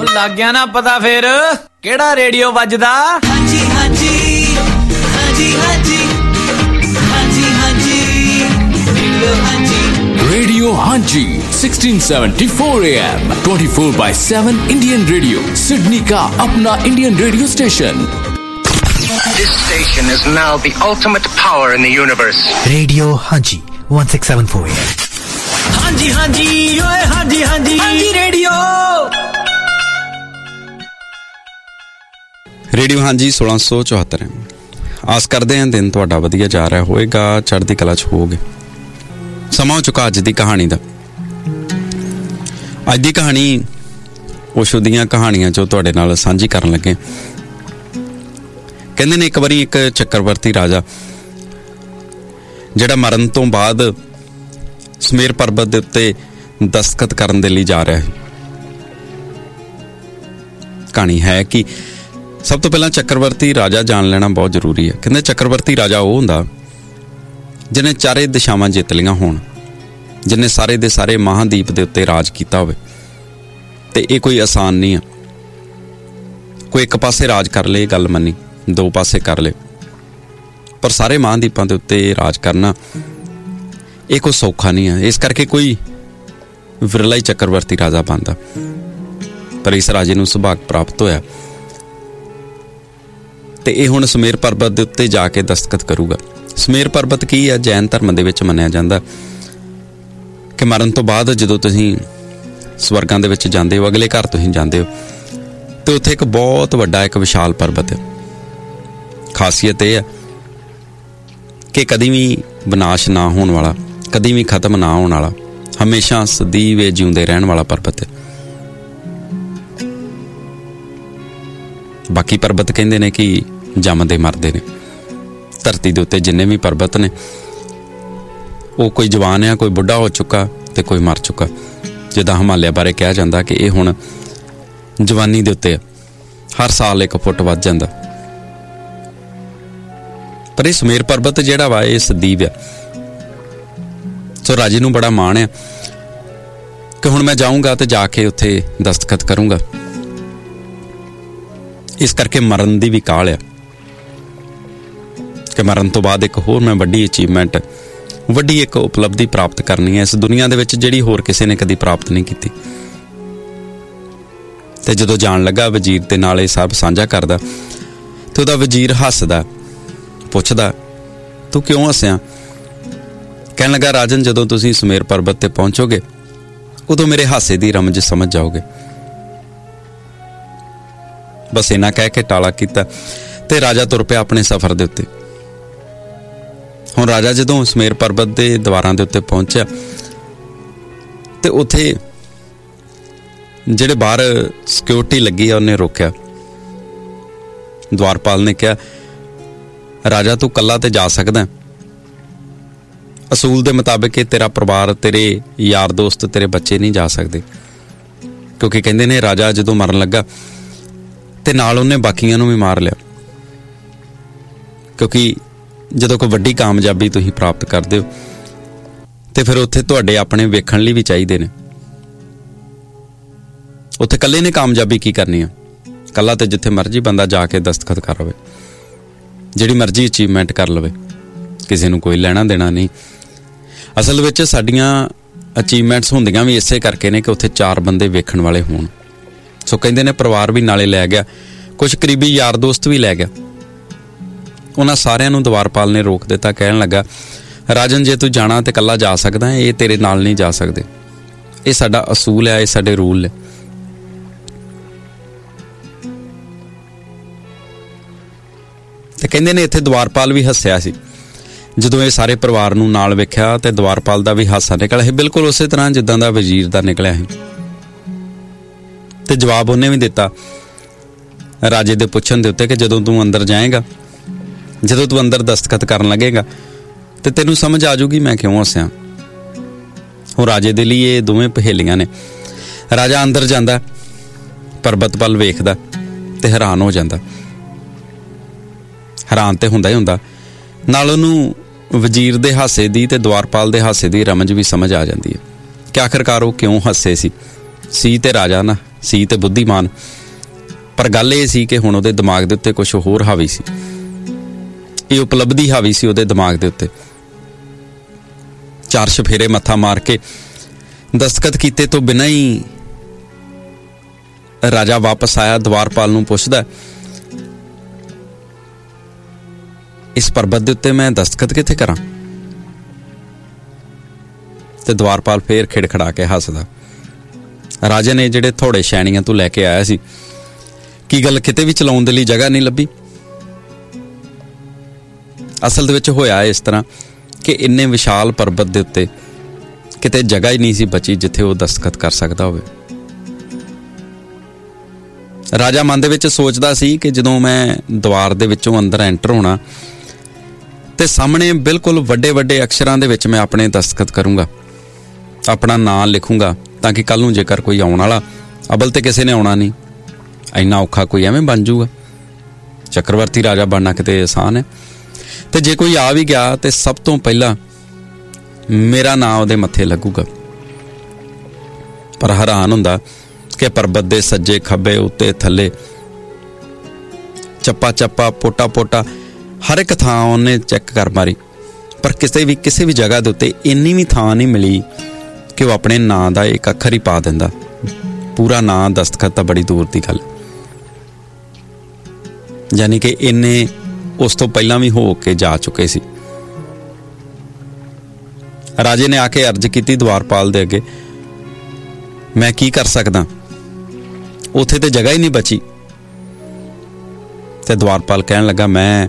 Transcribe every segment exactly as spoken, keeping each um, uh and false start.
ਲੱਗ ਗਿਆ ਨਾ ਪਤਾ ਫਿਰ ਕਿਹੜਾ ਰੇਡੀਓ ਵੱਜਦਾ? ਹਾਂਜੀ ਹਾਂਜੀ ਹਾਂਜੀ ਹਾਂਜੀ ਹਾਂਜੀ ਹਾਂਜੀ ਰੇਡੀਓ ਹਾਂਜੀ Radio Hanji sixteen seventy-four A M twenty-four by seven Indian Radio Sydney का अपना Indian radio station. This station is now the ultimate power in the universe. Radio Hanji sixteen seventy-four A M. ਹਾਂਜੀ ਹਾਂਜੀ ਓਏ ਹਾਂਜੀ ਹਾਂਜੀ ਹਾਂਜੀ radio radio ਹਾਂਜੀ ਸੋਲਾਂ ਸੌ ਚੁਹੱਤਰ। ਆਸ ਕਰਦੇ ਹਾਂ ਦਿਨ ਤੁਹਾਡਾ ਵਧੀਆ ਜਾ ਰਿਹਾ ਹੋਵੇਗਾ, ਚੜ੍ਹਦੀ ਕਲਾ 'ਚ ਹੋਵੋਗੇ। ਸਮਾਂ ਹੋ ਚੁੱਕਾ ਅੱਜ ਦੀ ਕਹਾਣੀ ਦਾ। ਅੱਜ ਦੀ ਕਹਾਣੀ ਓਸ਼ੋ ਦੀਆਂ ਕਹਾਣੀਆਂ 'ਚੋਂ ਤੁਹਾਡੇ ਨਾਲ ਸਾਂਝੀ ਕਰਨ ਲੱਗੇ। ਕਹਿੰਦੇ ਨੇ ਇੱਕ ਵਾਰੀ ਇੱਕ ਚੱਕਰਵਰਤੀ ਰਾਜਾ ਜਿਹੜਾ ਮਰਨ ਤੋਂ ਬਾਅਦ ਸਮੇਰ ਪਰਬਤ ਦੇ ਉੱਤੇ ਦਸਤਖਤ ਕਰਨ ਦੇ ਲਈ ਜਾ ਰਿਹਾ ਹੈ। ਕਹਾਣੀ ਹੈ ਕਿ ਸਭ ਤੋਂ ਪਹਿਲਾਂ ਚੱਕਰਵਰਤੀ ਰਾਜਾ ਜਾਣ ਲੈਣਾ ਬਹੁਤ ਜ਼ਰੂਰੀ ਹੈ। ਕਹਿੰਦੇ ਚੱਕਰਵਰਤੀ ਰਾਜਾ ਉਹ ਹੁੰਦਾ ਜਿਹਨੇ ਚਾਰੇ ਦਿਸ਼ਾਵਾਂ ਜਿੱਤ ਲਈਆਂ ਹੋਣ, ਜਿਹਨੇ ਸਾਰੇ ਦੇ ਸਾਰੇ ਮਹਾਂਦੀਪ ਦੇ ਉੱਤੇ ਰਾਜ ਕੀਤਾ ਹੋਵੇ। ਤੇ ਇਹ ਕੋਈ ਆਸਾਨ ਨਹੀਂ ਆ। ਕੋਈ ਇੱਕ ਪਾਸੇ ਰਾਜ ਕਰ ਲੇ ਗੱਲ ਮੰਨੀ, ਦੋ ਪਾਸੇ ਕਰ ਲੇ, ਪਰ ਸਾਰੇ ਮਹਾਂਦੀਪਾਂ ਦੇ ਉੱਤੇ ਰਾਜ ਕਰਨਾ ਇਹ ਕੋਈ ਸੌਖਾ ਨਹੀਂ ਆ। ਇਸ ਕਰਕੇ ਕੋਈ ਵਿਰਲਾ ਹੀ ਚੱਕਰਵਰਤੀ ਰਾਜਾ ਬਣਦਾ, ਪਰ ਇਸ ਰਾਜੇ ਨੂੰ ਸੁਭਾਗ ਪ੍ਰਾਪਤ ਹੋਇਆ ਤੇ ਇਹ ਹੁਣ ਸਮੇਰ ਪਰਬਤ ਦੇ ਉੱਤੇ ਜਾ ਕੇ ਦਸਤਖਤ ਕਰੂਗਾ। ਸਮੇਰ ਪਰਬਤ ਕੀ ਹੈ? ਜੈਨ ਧਰਮ ਦੇ ਵਿੱਚ ਮੰਨਿਆ ਜਾਂਦਾ ਕਿ ਮਰਨ ਤੋਂ ਬਾਅਦ ਜਦੋਂ ਤੁਸੀਂ ਸਵਰਗਾਂ ਦੇ ਵਿੱਚ ਜਾਂਦੇ ਹੋ, ਅਗਲੇ ਘਰ ਤੁਸੀਂ ਜਾਂਦੇ ਹੋ, ਤੇ ਉੱਥੇ ਇੱਕ ਬਹੁਤ ਵੱਡਾ ਇੱਕ ਵਿਸ਼ਾਲ ਪਰਬਤ ਹੈ। ਖਾਸੀਅਤ ਇਹ ਹੈ ਕਿ ਕਦੀ ਵੀ ਵਿਨਾਸ਼ ਨਾ ਹੋਣ ਵਾਲਾ, ਕਦੀ ਵੀ ਖਤਮ ਨਾ ਹੋਣ ਵਾਲਾ, ਹਮੇਸ਼ਾ ਸਦੀਵੇ ਜਿਉਂਦੇ ਰਹਿਣ ਵਾਲਾ ਪਰਬਤ ਹੈ। ਬਾਕੀ ਪਰਬਤ ਕਹਿੰਦੇ ਨੇ ਕਿ ਜੰਮਦੇ ਮਰਦੇ ਨੇ। ਧਰਤੀ ਦੇ ਉੱਤੇ ਜਿੰਨੇ ਵੀ ਪਰਬਤ ਨੇ ਉਹ ਕੋਈ ਜਵਾਨ ਆ, ਕੋਈ ਬੁੱਢਾ ਹੋ ਚੁੱਕਾ ਤੇ ਕੋਈ ਮਰ ਚੁੱਕਾ। ਜਿੱਦਾਂ ਹਿਮਾਲਿਆ ਬਾਰੇ ਕਿਹਾ ਜਾਂਦਾ ਕਿ ਇਹ ਹੁਣ ਜਵਾਨੀ ਦੇ ਉੱਤੇ ਹਰ ਸਾਲ ਇੱਕ ਫੁੱਟ ਵੱਧ ਜਾਂਦਾ। ਪਰ ਇਹ ਸਮੇਰ ਪਰਬਤ ਜਿਹੜਾ ਵਾ ਇਹ ਸਦੀਵ ਆ। ਸੋ ਰਾਜੇ ਨੂੰ ਬੜਾ ਮਾਣ ਆ ਕਿ ਹੁਣ ਮੈਂ ਜਾਊਂਗਾ ਤੇ ਜਾ ਕੇ ਉੱਥੇ ਦਸਤਖਤ ਕਰੂੰਗਾ। ਇਸ ਕਰਕੇ ਮਰਨ ਦੀ ਵੀ ਕਾਹਲ ਆ ਕਿ ਮਰਨ ਤੋਂ ਬਾਅਦ ਇੱਕ ਹੋਰ ਮੈਂ ਵੱਡੀ ਅਚੀਵਮੈਂਟ, ਵੱਡੀ ਇੱਕ ਉਪਲਬਧੀ ਪ੍ਰਾਪਤ ਕਰਨੀ ਹੈ ਇਸ ਦੁਨੀਆ ਦੇ ਵਿੱਚ, ਜਿਹੜੀ ਹੋਰ ਕਿਸੇ ਨੇ ਕਦੀ ਪ੍ਰਾਪਤ ਨਹੀਂ ਕੀਤੀ। ਤੇ ਜਦੋਂ ਜਾਣ ਲੱਗਾ ਵਜ਼ੀਰ ਦੇ ਨਾਲ ਇਹ ਸਭ ਸਾਂਝਾ ਕਰਦਾ ਤੇ ਉਹਦਾ ਵਜ਼ੀਰ ਹੱਸਦਾ, ਪੁੱਛਦਾ ਤੂੰ ਕਿਉਂ ਹੱਸਿਆ? ਕਹਿਣ ਲੱਗਾ ਰਾਜਨ, ਜਦੋਂ ਤੁਸੀਂ ਸਮੇਰ ਪਰਬਤ ਤੇ ਪਹੁੰਚੋਗੇ ਉਦੋਂ ਮੇਰੇ ਹਾਸੇ ਦੀ ਰਮਜ ਸਮਝ ਜਾਓਗੇ। ਬਸ ਇਹਨਾਂ ਕਹਿ ਕੇ ਟਾਲਾ ਕੀਤਾ ਤੇ ਰਾਜਾ ਤੁਰ ਪਿਆ ਆਪਣੇ ਸਫ਼ਰ ਦੇ ਉੱਤੇ। ਹੁਣ ਰਾਜਾ ਜਦੋਂ ਸਮੇਰ ਪਰਬਤ ਦੇ ਦੀਵਾਰਾਂ ਦੇ ਉੱਤੇ ਪਹੁੰਚਿਆ ਤੇ ਉੱਥੇ ਜਿਹੜੇ ਬਾਹਰ ਸਿਕਿਉਰਿਟੀ ਲੱਗੀ ਆ ਉਹਨੇ ਰੋਕਿਆ। ਦਵਾਰਪਾਲ ਨੇ ਕਿਹਾ ਰਾਜਾ ਤੂੰ ਇਕੱਲਾ ਤੇ ਜਾ ਸਕਦਾ, ਅਸੂਲ ਦੇ ਮੁਤਾਬਿਕ ਇਹ ਤੇਰਾ ਪਰਿਵਾਰ, ਤੇਰੇ ਯਾਰ ਦੋਸਤ, ਤੇਰੇ ਬੱਚੇ ਨਹੀਂ ਜਾ ਸਕਦੇ। ਕਿਉਂਕਿ ਕਹਿੰਦੇ ਨੇ ਰਾਜਾ ਜਦੋਂ ਮਰਨ ਲੱਗਾ ਤੇ ਨਾਲ ਉਹਨੇ ਬਾਕੀਆਂ ਨੂੰ ਵੀ ਮਾਰ ਲਿਆ। ਕਿਉਂਕਿ ਜਦੋਂ ਕੋਈ ਵੱਡੀ ਕਾਮਯਾਬੀ ਤੁਸੀਂ ਪ੍ਰਾਪਤ ਕਰਦੇ ਹੋ ਤੇ ਫਿਰ ਉੱਥੇ ਤੁਹਾਡੇ ਆਪਣੇ ਵੇਖਣ ਲਈ ਵੀ ਚਾਹੀਦੇ ਨੇ। ਉੱਥੇ ਇਕੱਲੇ ਨੇ ਕਾਮਯਾਬੀ ਕੀ ਕਰਨੀ ਆ? ਇਕੱਲਾ ਤੇ ਜਿੱਥੇ ਮਰਜ਼ੀ ਬੰਦਾ ਜਾ ਕੇ ਦਸਤਖਤ ਕਰ ਲਵੇ, ਜਿਹੜੀ ਮਰਜ਼ੀ ਅਚੀਵਮੈਂਟ ਕਰ ਲਵੇ, ਕਿਸੇ ਨੂੰ ਕੋਈ ਲੈਣਾ ਦੇਣਾ ਨਹੀਂ। ਅਸਲ ਵਿੱਚ ਸਾਡੀਆਂ ਅਚੀਵਮੈਂਟਸ ਹੁੰਦੀਆਂ ਵੀ ਇਸੇ ਕਰਕੇ ਨੇ ਕਿ ਉੱਥੇ ਚਾਰ ਬੰਦੇ ਵੇਖਣ ਵਾਲੇ ਹੋਣ। ਸੋ ਕਹਿੰਦੇ ਨੇ ਪਰਿਵਾਰ ਵੀ ਨਾਲੇ ਲੈ ਗਿਆ, ਕੁਝ ਕਰੀਬੀ ਯਾਰ ਦੋਸਤ ਵੀ ਲੈ ਗਿਆ। ਉਹਨਾਂ ਸਾਰਿਆਂ ਨੂੰ ਦਵਾਰਪਾਲ ਨੇ ਰੋਕ ਦਿੱਤਾ। ਕਹਿਣ ਲੱਗਾ ਰਾਜਨ, ਜੇ ਤੂੰ ਜਾਣਾ ਤੇ ਇਕੱਲਾ ਜਾ ਸਕਦਾ, ਇਹ ਤੇਰੇ ਨਾਲ ਨਹੀਂ ਜਾ ਸਕਦੇ। ਇਹ ਸਾਡਾ ਅਸੂਲ ਹੈ, ਇਹ ਸਾਡੇ ਰੂਲ ਨੇ। ਤੇ ਕਹਿੰਦੇ ਨੇ ਇੱਥੇ ਦਵਾਰਪਾਲ ਵੀ ਹੱਸਿਆ ਸੀ ਜਦੋਂ ਇਹ ਸਾਰੇ ਪਰਿਵਾਰ ਨੂੰ ਨਾਲ ਵੇਖਿਆ ਤੇ ਦਵਾਰਪਾਲ ਦਾ ਵੀ ਹਾਸਾ ਨਿਕਲਿਆ ਸੀ, ਬਿਲਕੁਲ ਉਸੇ ਤਰ੍ਹਾਂ ਜਿੱਦਾਂ ਦਾ ਵਜ਼ੀਰ ਦਾ ਨਿਕਲਿਆ ਸੀ। ਤੇ ਜਵਾਬ ਉਹਨੇ ਵੀ ਦਿੱਤਾ ਰਾਜੇ ਦੇ ਪੁੱਛਣ ਦੇ ਉੱਤੇ ਕਿ ਜਦੋਂ ਤੂੰ ਅੰਦਰ ਜਾਏਗਾ, ਜਦੋਂ ਤੂੰ ਅੰਦਰ ਦਸਤਖਤ ਕਰਨ ਲੱਗੇਗਾ ਤੇ ਤੈਨੂੰ ਸਮਝ ਆ ਜਾਊਗੀ ਮੈਂ ਕਿਉਂ ਹੱਸਿਆ। ਹੁਣ ਰਾਜੇ ਦੇ ਲਈ ਇਹ ਦੋਵੇਂ ਪਹੇਲੀਆਂ ਨੇ। ਰਾਜਾ ਅੰਦਰ ਜਾਂਦਾ, ਪਰਬਤ ਵੱਲ ਵੇਖਦਾ ਤੇ ਹੈਰਾਨ ਹੋ ਜਾਂਦਾ। ਹੈਰਾਨ ਤੇ ਹੁੰਦਾ ਹੀ ਹੁੰਦਾ, ਨਾਲ ਉਹਨੂੰ ਵਜ਼ੀਰ ਦੇ ਹਾਸੇ ਦੀ ਤੇ ਦਵਾਰਪਾਲ ਦੇ ਹਾਸੇ ਦੀ ਰਮਜ ਵੀ ਸਮਝ ਆ ਜਾਂਦੀ ਹੈ ਕਿ ਆਖਿਰਕਾਰ ਉਹ ਕਿਉਂ ਹੱਸੇ ਸੀ ਸੀ ਤੇ ਰਾਜਾ ਨਾ ਸੀ ਤੇ बुद्धिमान, पर गल ये सी कि हुण उहदे दिमाग दे उत्ते कुछ होर हावी सी, ये उपलब्धि हावी सी उहदे दिमाग दे उत्ते। चार शफेरे मत्था मार के दस्तखत कीते तो बिना ही राजा वापस आया। द्वारपाल नूं पुछदा, इस परबत दे उत्ते मैं दस्तखत कित्थे करां? ते द्वारपाल फेर खिड़खड़ा के हसदा। राजे ने जिहड़े थोड़े शैणियां तों लैके आया सी, की गल किते भी चलाउण दे लई जगह नहीं लभी? असल दे विच होया इस तरह कि इन्ने विशाल परबत दे उत्ते किते जगह ही नहीं सी बची जिथे वो दस्तखत कर सकदा होवे। राजा मन दे विच सोचदा सी कि जदों मैं द्वार दे विचों अंदर एंटर होना ते सामने बिल्कुल वड्डे वड्डे अक्षरां दे विच मैं अपने दस्तखत करूँगा, अपना नाम लिखूँगा, ताकि कल नूं जेकर कोई आउण वाला, अबल ते किसी ने आउणा नहीं, इन्ना औखा कोई एवें बन जूगा। चक्रवर्ती राजा बनना किते आसान है, ते जे कोई आ भी गया तो सब तो पहला मेरा नाम उहदे मत्थे लगूगा। पर हैरान हुंदा कि परबत दे सज्जे खब्बे उत्ते थल्ले चप्पा चप्पा पोटा पोटा हर एक थां उहने चैक कर मारी, पर किसी भी किसी भी जगह दे उत्ते इन्नी भी थां नहीं मिली कि वह अपने नाम का एक अखर ही पा दिंदा। पूरा नाम दस्तखत तां बड़ी दूर की गल, यानी कि इन्ने उस तो पहला भी हो के जा चुके सी। राजे ने आके अर्ज की द्वारपाल दे अगे, मैं की कर सकदा, उथे तो जगह ही नहीं बची। ते द्वारपाल कहन लगा, मैं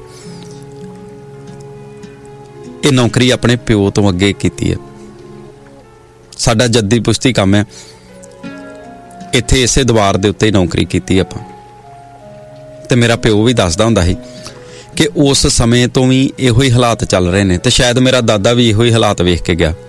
ये नौकरी अपने प्यो तो अगे कीती है, साडा जद्दी पुश्ती काम है, इत्थे इसे द्वार दे उत्ते नौकरी कीती आपां। ते मेरा प्यो भी दसदा हुंदा सी कि उस समय तो भी इहो ही हालात चल रहे ने, ते शायद मेरा दादा भी इहो ही हालात वेख के गया।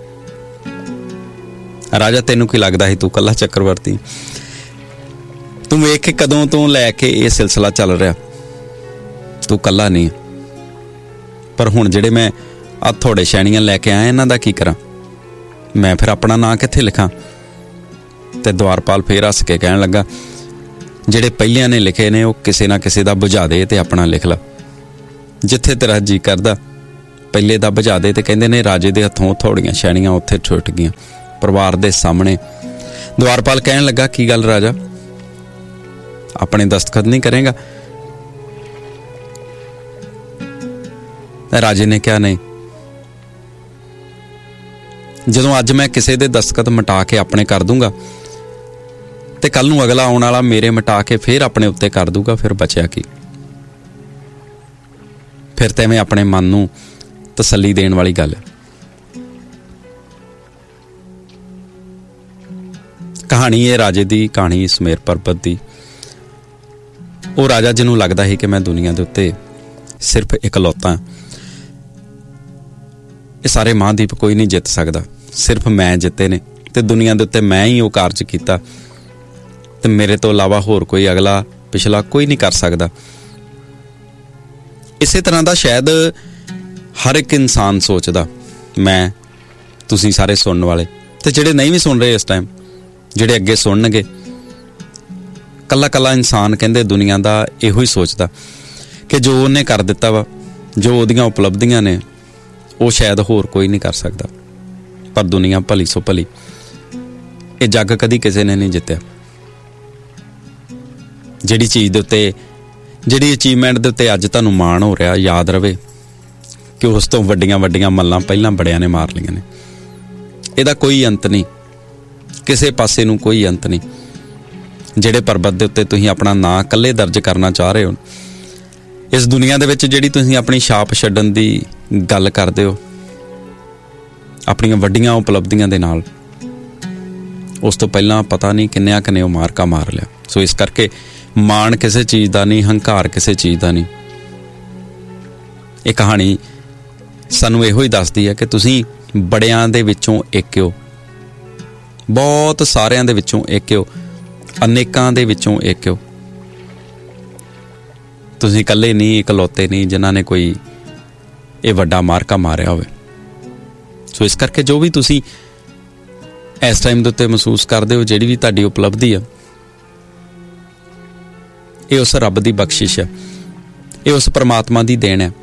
राजा तेनू की लगदा है तू कल्ला चक्रवर्ती, तू वेख के कदों तो लैके ये सिलसिला चल रहा, तू कल्ला नहीं। पर हुण जिहड़े मैं आ थोड़े शैणियां लैके आया, इन्हां दा की करां? मैं फिर अपना नां कित्थे लिखां? ते द्वारपाल फिर हस के कहण लगा, जिहड़े पहिलियां ने लिखे ने वो किसी ना किसी दा बुझा दे ते अपना लिख ला, जिथे तेरा जी करदा पहले दा बुझा दे। ते कहंदे ने राजे दे हथों थोड़ियां शैणियां उत्थे छुट गईयां परिवार दे सामने। द्वारपाल कहण लगा, की गल राजा, अपने दस्तखत नहीं करेगा? राजे ने कहा, नहीं, जदों अज मैं किसी दे दस्तखत मिटा के अपने कर दूंगा ते कल नूं अगला आउण वाला मेरे मिटा के फिर अपने उत्ते कर दूगा, फिर बचिया की? फिर ते मैं अपने मन नूं तसल्ली देण वाली गल है। कहानी है राजे दी, कहानी सुमेर पर्बत दी। वो राजा जिन्हों लगता है कि मैं दुनिया के उत्ते सिर्फ इकलौता, ये सारे महादीप कोई नहीं जित सकता, सिर्फ मैं जिते ने, ते दुनिया के उत्ते मैं ही वो कारज किया, ते मेरे तो इलावा होर कोई अगला पिछला कोई नहीं कर सकता। इसे तरह का शायद हर एक इंसान सोचता, मैं तुसी सारे सुनने वाले, ते जिहड़े नहीं भी सुन रहे इस टाइम, जिहड़े अगे सुनणगे, कला कला इंसान कहंदे दुनिया का इहो ही सोचता कि जो उन्हें कर दिता वा, जो उहदियां उपलब्धियां ने, वो शायद होर कोई नहीं कर सकता। पर दुनिया भली सो भली, ये जग कदी किसी ने नहीं जित्या। जिहड़ी चीज़ दे उत्ते, जिहड़ी अचीवमेंट दे उत्ते अज तुहानूं माण हो रहा, याद रवे कि उस तो वड्डियां वड्डियां मल्लां पहलां बड़ियां ने मार लईआं ने। इहदा कोई अंत नहीं, किसी पासे नूं कोई अंत नहीं। जिहड़े परबत दे उत्ते तुसीं अपना नां कल्ले दर्ज करना चाह रहे हो, इस दुनिया दे विच जिहड़ी तुसीं अपनी छाप छड्डण दी गल करदे हो अपणियां वड्डियां उपलब्धियां दे नाल, उस तो पहलां पता नहीं किन्नियां कने वो मारका मार लिया। सो इस करके माण किसी चीज़ का नहीं, हंकार किसी चीज़ का नहीं। ये कहानी सानूं इहो ही दसदी है कि तुसीं बड़ियां दे विचों एक हो, बहुत सारियां दे विचों एक हो, अनेकां दे विचों एक हो। तुसीं कल्ले नहीं, इकलौते नहीं जिन्हां ने कोई ये वड्डा मारका मारिया होवे। सो इस करके जो भी तुसीं इस टाइम दे उत्ते महसूस करदे हो, जिहड़ी भी तुहाडी उपलब्धि है, ਇਹ ਉਸ ਰੱਬ ਦੀ ਬਖਸ਼ਿਸ਼ ਹੈ, ਇਹ ਉਸ ਪਰਮਾਤਮਾ ਦੀ ਦੇਣ ਹੈ।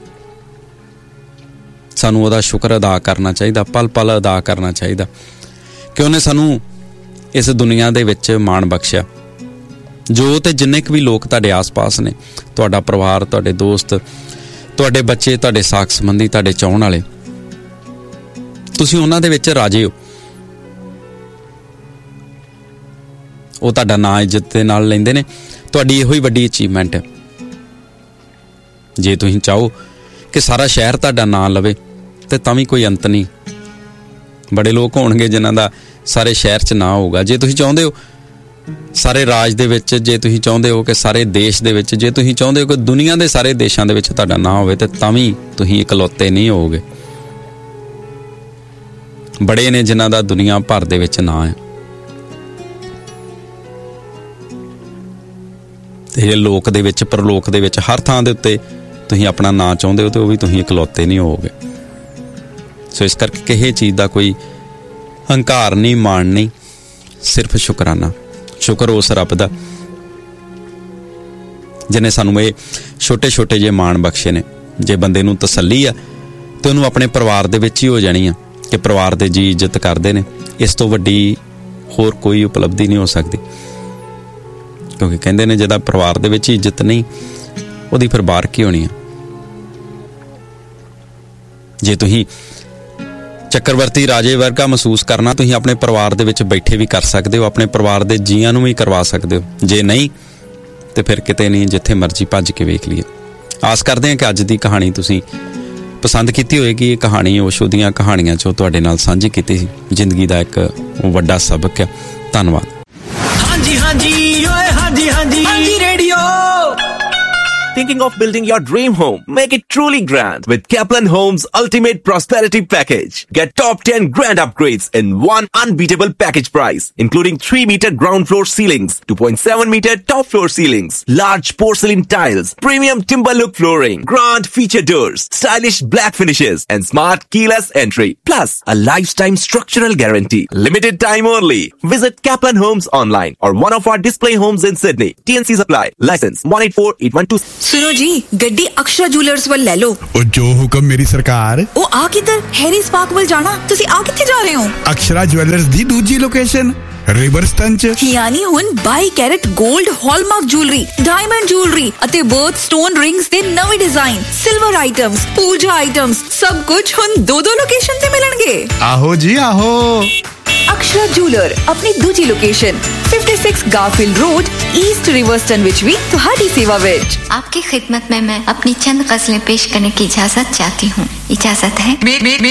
ਸਾਨੂੰ ਉਹਦਾ ਸ਼ੁਕਰ ਅਦਾ ਕਰਨਾ ਚਾਹੀਦਾ, ਪਲ ਪਲ ਅਦਾ ਕਰਨਾ ਚਾਹੀਦਾ ਕਿ ਉਹਨੇ ਸਾਨੂੰ ਇਸ ਦੁਨੀਆ ਦੇ ਵਿੱਚ ਮਾਣ ਬਖਸ਼ਿਆ। ਜੋ ਤੇ ਜਿੰਨੇ ਕੁ ਵੀ ਲੋਕ ਤੁਹਾਡੇ ਆਸ-ਪਾਸ ਨੇ, ਤੁਹਾਡਾ ਪਰਿਵਾਰ, ਤੁਹਾਡੇ ਦੋਸਤ, ਤੁਹਾਡੇ ਬੱਚੇ, ਤੁਹਾਡੇ ਸਾਕ ਸੰਬੰਧੀ, ਤੁਹਾਡੇ ਚਾਹੁਣ ਵਾਲੇ, ਤੁਸੀਂ ਉਹਨਾਂ ਦੇ ਵਿੱਚ ਰਾਜੇ ਹੋ। ਉਹ ਤੁਹਾਡਾ ਨਾਂ ਇੱਜ਼ਤ ਦੇ ਨਾਲ ਲੈਂਦੇ ਨੇ। ਤੁਹਾਡੀ ਇਹੋ ਹੀ ਵੱਡੀ ਅਚੀਵਮੈਂਟ ਹੈ। ਜੇ ਤੁਸੀਂ ਚਾਹੋ ਕਿ ਸਾਰਾ ਸ਼ਹਿਰ ਤੁਹਾਡਾ ਨਾਂ ਲਵੇ ਤੇ ਤਾਂ ਵੀ ਕੋਈ ਅੰਤ ਨਹੀਂ। ਬੜੇ ਲੋਕ ਹੋਣਗੇ ਜਿਨ੍ਹਾਂ ਦਾ ਸਾਰੇ ਸ਼ਹਿਰ 'ਚ ਨਾਂ ਹੋਊਗਾ। ਜੇ ਤੁਸੀਂ ਚਾਹੁੰਦੇ ਹੋ ਸਾਰੇ ਰਾਜ ਦੇ ਵਿੱਚ, ਜੇ ਤੁਸੀਂ ਚਾਹੁੰਦੇ ਹੋ ਕਿ ਸਾਰੇ ਦੇਸ਼ ਦੇ ਵਿੱਚ, ਜੇ ਤੁਸੀਂ ਚਾਹੁੰਦੇ ਹੋ ਕਿ ਦੁਨੀਆ ਦੇ ਸਾਰੇ ਦੇਸ਼ਾਂ ਦੇ ਵਿੱਚ ਤੁਹਾਡਾ ਨਾਂ ਹੋਵੇ, ਤੇ ਤਾਂ ਵੀ ਤੁਸੀਂ ਇਕਲੌਤੇ ਨਹੀਂ ਹੋਵੋਗੇ। ਬੜੇ ਨੇ ਜਿਨ੍ਹਾਂ ਦਾ ਦੁਨੀਆ ਭਰ ਦੇ ਵਿੱਚ ਨਾਂ ਹੈ, ਤੇ ਲੋਕ ਦੇ ਵਿੱਚ, ਪਰਲੋਕ ਦੇ ਵਿੱਚ, ਹਰ ਥਾਂ ਦੇ ਉੱਤੇ ਤੁਸੀਂ ਆਪਣਾ ਨਾਂ ਚਾਹੁੰਦੇ ਹੋ, ਤੇ ਉਹ ਵੀ ਤੁਸੀਂ ਇਕਲੌਤੇ ਨਹੀਂ ਹੋਵੋਗੇ। ਸੋ ਇਸ ਕਰਕੇ ਕਿਸੇ ਚੀਜ਼ ਦਾ ਕੋਈ ਹੰਕਾਰ ਨਹੀਂ, ਮਾਣ ਨਹੀਂ, ਸਿਰਫ ਸ਼ੁਕਰਾਨਾ। ਸ਼ੁਕਰ ਉਸ ਰੱਬ ਦਾ ਜਿਹਨੇ ਸਾਨੂੰ ਇਹ ਛੋਟੇ ਛੋਟੇ ਜਿਹੇ ਮਾਣ ਬਖਸ਼ੇ ਨੇ। ਜੇ ਬੰਦੇ ਨੂੰ ਤਸੱਲੀ ਆ ਤੇ ਉਹਨੂੰ ਆਪਣੇ ਪਰਿਵਾਰ ਦੇ ਵਿੱਚ ਹੀ ਹੋ ਜਾਣੀ ਆ ਕਿ ਪਰਿਵਾਰ ਦੇ ਜੀ ਇੱਜ਼ਤ ਕਰਦੇ ਨੇ। ਇਸ ਤੋਂ ਵੱਡੀ ਹੋਰ ਕੋਈ ਉਪਲਬਧੀ ਨਹੀਂ ਹੋ ਸਕਦੀ, ਕਿਉਂਕਿ ਕਹਿੰਦੇ ਨੇ ਜਿਹਦਾ ਪਰਿਵਾਰ ਦੇ ਵਿੱਚ ਇੱਜ਼ਤ ਨਹੀਂ, ਉਹਦੀ ਫਿਰ ਬਾਹਰ ਕੀ ਹੋਣੀ ਆ। ਜੇ ਤੁਸੀਂ ਚੱਕਰਵਰਤੀ ਰਾਜੇ ਵਰਗਾ ਮਹਿਸੂਸ ਕਰਨਾ, ਤੁਸੀਂ ਆਪਣੇ ਪਰਿਵਾਰ ਦੇ ਵਿੱਚ ਬੈਠੇ ਵੀ ਕਰ ਸਕਦੇ ਹੋ, ਆਪਣੇ ਪਰਿਵਾਰ ਦੇ ਜੀਆਂ ਨੂੰ ਵੀ ਕਰਵਾ ਸਕਦੇ ਹੋ। ਜੇ ਨਹੀਂ ਤੇ ਫਿਰ ਕਿਤੇ ਨਹੀਂ, ਜਿੱਥੇ ਮਰਜ਼ੀ ਭੱਜ ਕੇ ਵੇਖ ਲਈਏ। ਆਸ ਕਰਦੇ ਹਾਂ ਕਿ ਅੱਜ ਦੀ ਕਹਾਣੀ ਤੁਸੀਂ ਪਸੰਦ ਕੀਤੀ ਹੋਏਗੀ। ਇਹ ਕਹਾਣੀ ਓਸ਼ੋ ਦੀਆਂ ਕਹਾਣੀਆਂ 'ਚੋਂ ਤੁਹਾਡੇ ਨਾਲ ਸਾਂਝੀ ਕੀਤੀ ਸੀ। ਜ਼ਿੰਦਗੀ ਦਾ ਇੱਕ ਵੱਡਾ ਸਬਕ ਹੈ। ਧੰਨਵਾਦ। ਹਾਂਜੀ ਹਾਂਜੀ ਓਏ ਹਾਂਜੀ ਹਾਂਜੀ ਹਾਂਜੀ radio. Thinking of building your dream home? Make it truly grand with Kaplan Homes Ultimate Prosperity Package. Get top ten grand upgrades in one unbeatable package price, including three meter ground floor ceilings, two point seven meter top floor ceilings, large porcelain tiles, premium timber look flooring, grand feature doors, stylish black finishes, and smart keyless entry. Plus, a lifetime structural guarantee. Limited time only. Visit Kaplan Homes online or one of our display homes in Sydney. T N Cs apply. License one eight four eight one two. सुनो जी, गड्डी Akshara jewellers ਵੱਲ ਲੈ ਲਓ। ਉਹ ਜੋ ਹੁਕਮ ਮੇਰੀ ਸਰਕਾਰ। ਉਹ ਆ ਕਿੱਧਰ? ਹੈਰੀ ਸਪਾਰਕ ਵੱਲ ਜਾਣਾ। ਤੁਸੀਂ ਆ ਕਿੱਥੇ ਜਾ ਰਹੇ ਹੋ? ਅਕਸ਼ਰਾ ਜੁਐਲਰਸ ਦੀ ਦੂਜੀ ਲੋਕੇਸ਼ਨ ਰਿਵਰਸਟਨ ਚ। ਯਾਨੀ ਹੁਣ ਬਾਈ ਕੈਰਟ 골ਡ ਹਾਲਮਾਰਕ ਜੁਐਲਰੀ, ਡਾਇਮੰਡ ਜੁਐਲਰੀ ਅਤੇ ਬਰਥ ਸਟੋਨ ਰਿੰਗਸ ਦੇ ਨਵੇਂ ਡਿਜ਼ਾਈਨ, ਸਿਲਵਰ ਆਈਟਮਸ, ਪੂਜਾ ਆਈਟਮਸ, ਸਭ ਕੁਝ ਹੁਣ ਦੋ ਦੋ ਲੋਕੇਸ਼ਨ ਤੇ ਮਿਲਣਗੇ। ਆਹੋ ਜੀ ਆਹੋ। ਅਕਸ਼ਰਾ ਜੁਐਲਰ ਆਪਣੀ ਦੂਜੀ ਲੋਕੇਸ਼ਨ छप्पन गारफील्ड रोड ईस्ट रिवर्सटन विच भी तुम्हारी सेवा विच। आपकी खिदमत में मैं अपनी चंद गजलें पेश करने की इजाजत चाहती हूँ। इजाजत है?